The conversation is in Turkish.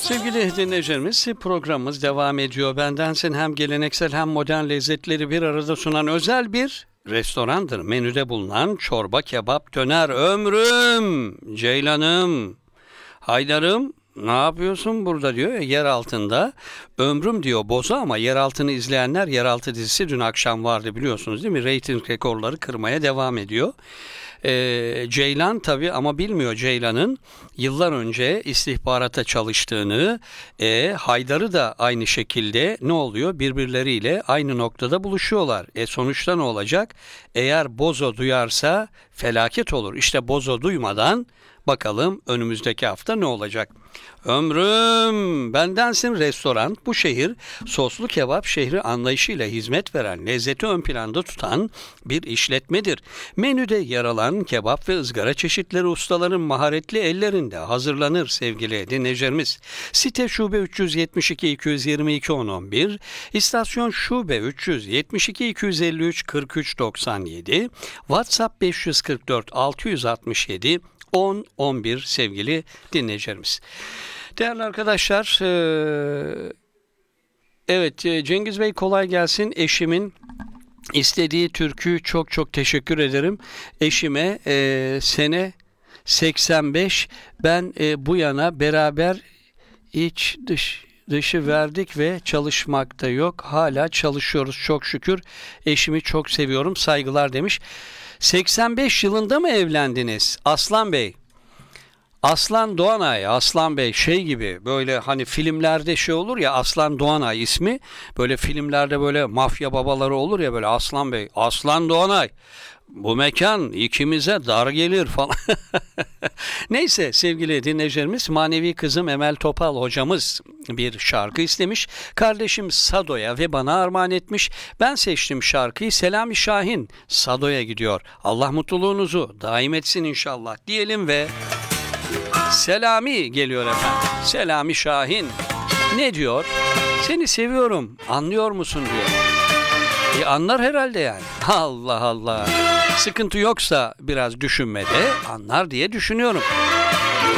Sevgili dinleyicilerimiz, programımız devam ediyor. Bendensin hem geleneksel hem modern lezzetleri bir arada sunan özel bir restorandır. Menüde bulunan çorba, kebap, döner, ömrüm, Ceylan'ım, Haydar'ım, ne yapıyorsun burada diyor. Yer altında. Ömrüm diyor boza ama yer altını izleyenler, Yeraltı dizisi dün akşam vardı biliyorsunuz değil mi? Reyting rekorları kırmaya devam ediyor. Ceylan tabii ama bilmiyor Ceylan'ın yıllar önce istihbarata çalıştığını, Haydar'ı da aynı şekilde ne oluyor? Birbirleriyle aynı noktada buluşuyorlar. Sonuçta ne olacak? Eğer Bozo duyarsa felaket olur. İşte Bozo duymadan bakalım önümüzdeki hafta ne olacak? Ömrüm, bendensin restoran, bu şehir soslu kebap şehri anlayışıyla hizmet veren, lezzeti ön planda tutan bir işletmedir. Menüde yer alan kebap ve ızgara çeşitleri ustaların maharetli ellerinde hazırlanır sevgili dinleyicilerimiz. Site şube 372 222 1011, istasyon şube 372 253 43 97, WhatsApp 544 667 10-11 sevgili dinleyicilerimiz. Değerli arkadaşlar, evet Cengiz Bey kolay gelsin. Eşimin istediği türkü çok teşekkür ederim. Eşime sene 85 ben bu yana beraber iç dışı verdik ve çalışmakta yok. Hala çalışıyoruz çok şükür. Eşimi çok seviyorum. Saygılar demiş. 85 yılında mı evlendiniz Aslan Bey? Aslan Doğanay, Aslan Bey şey gibi böyle hani filmlerde şey olur ya Aslan Doğanay ismi. Böyle filmlerde böyle mafya babaları olur ya böyle Aslan Bey, Aslan Doğanay. Bu mekan ikimize dar gelir falan. Neyse sevgili dinleyicilerimiz, manevi kızım Emel Topal hocamız bir şarkı istemiş. Kardeşim Sado'ya ve bana armağan etmiş. Ben seçtim şarkıyı. Selami Şahin Sado'ya gidiyor. Allah mutluluğunuzu daim etsin inşallah diyelim ve Selami geliyor efendim. Selami Şahin ne diyor? Seni seviyorum, anlıyor musun diyor. Anlar herhalde yani. Allah Allah. Sıkıntı yoksa biraz düşünmede anlar diye düşünüyorum.